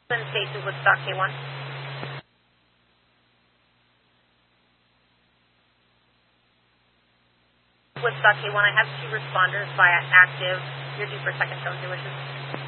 Stacy, Woodstock K1. Woodstock K1, I have 2 responders via active. You're due for second tone, your wishes.